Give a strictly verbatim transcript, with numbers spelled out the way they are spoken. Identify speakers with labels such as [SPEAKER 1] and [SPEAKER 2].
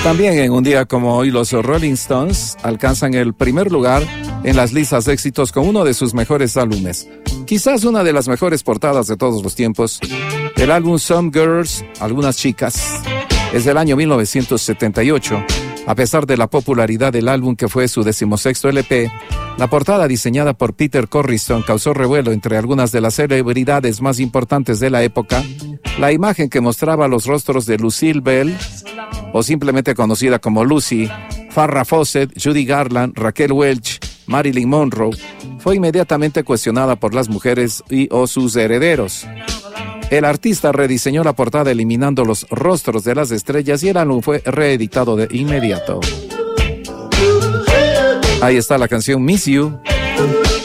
[SPEAKER 1] También en un día como hoy, los Rolling Stones alcanzan el primer lugar en las listas de éxitos con uno de sus mejores álbumes. Quizás una de las mejores portadas de todos los tiempos. El álbum Some Girls, Algunas Chicas, es del año mil novecientos setenta y ocho. A pesar de la popularidad del álbum, que fue su decimosexto L P, la portada diseñada por Peter Corrison causó revuelo entre algunas de las celebridades más importantes de la época. La imagen que mostraba los rostros de Lucille Bell, o simplemente conocida como Lucy, Farrah Fawcett, Judy Garland, Raquel Welch, Marilyn Monroe, fue inmediatamente cuestionada por las mujeres y o sus herederos. El artista rediseñó la portada eliminando los rostros de las estrellas y el álbum fue reeditado de inmediato. Ahí está la canción Miss You.